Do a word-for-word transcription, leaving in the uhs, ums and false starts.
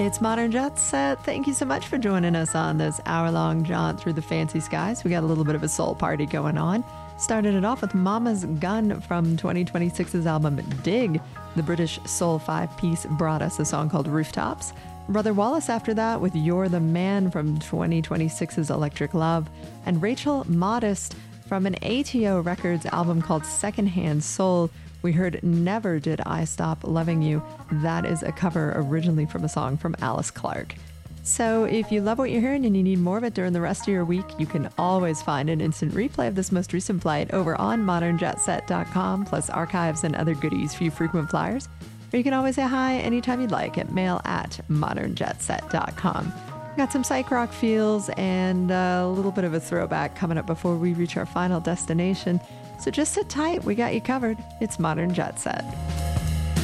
It's Modern Jet Set. Thank you so much for joining us on this hour-long jaunt through the fancy skies. We got a little bit of a soul party going on. Started it off with Mama's Gun from twenty twenty-six's album Dig. The British soul five-piece brought us a song called Rooftops. Brother Wallace after that with You're the Man from twenty twenty-six's Electric Love. And Rachel Modest from an A T O Records album called Secondhand Soul. We heard Never Did I Stop Loving You. That is a cover originally from a song from Alice Clark. So if you love what you're hearing and you need more of it during the rest of your week, you can always find an instant replay of this most recent flight over on modern jet set dot com, plus archives and other goodies for you frequent flyers. Or you can always say hi anytime you'd like at mail at modern jet set dot com. Got some psych rock feels and a little bit of a throwback coming up before we reach our final destination. So just sit tight. We got you covered. It's Modern Jet Set.